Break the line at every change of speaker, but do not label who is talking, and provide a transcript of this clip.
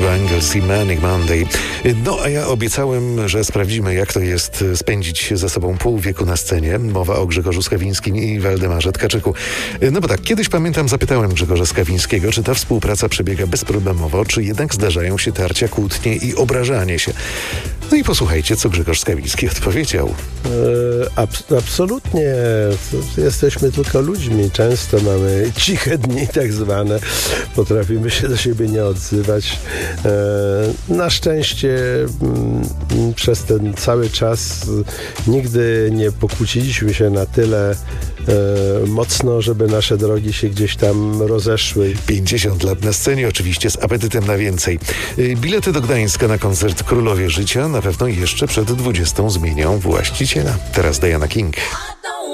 Bangles i Manic Monday. No a ja obiecałem, że sprawdzimy, jak to jest spędzić ze sobą pół wieku na scenie. Mowa o Grzegorzu Skawińskim i Waldemarze Tkaczyku. No bo tak, kiedyś pamiętam, zapytałem Grzegorza Skawińskiego, czy ta współpraca przebiega bezproblemowo, czy jednak zdarzają się tarcia, kłótnie i obrażanie się. No i posłuchajcie, co Grzegorz Skawiński odpowiedział.
Absolutnie. Jesteśmy tylko ludźmi. Często mamy ciche dni tak zwane. Potrafimy się do siebie nie odzywać. Na szczęście przez ten cały czas nigdy nie pokłóciliśmy się na tyle mocno, żeby nasze drogi się gdzieś tam rozeszły.
50 lat na scenie, oczywiście z apetytem na więcej. Bilety do Gdańska na koncert Królowie Życia na pewno jeszcze przed 20 zmienią właściciela. Teraz Diana King.